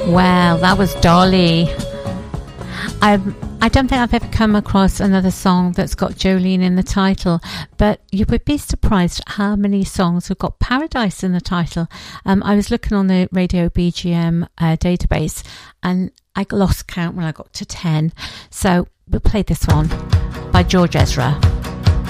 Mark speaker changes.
Speaker 1: Well, that was Dolly. I don't think I've ever come across another song that's got Jolene in the title, but you would be surprised how many songs have got Paradise in the title. I was looking on the Radio BGM database and I lost count when I got to 10. So we'll play this one by George Ezra.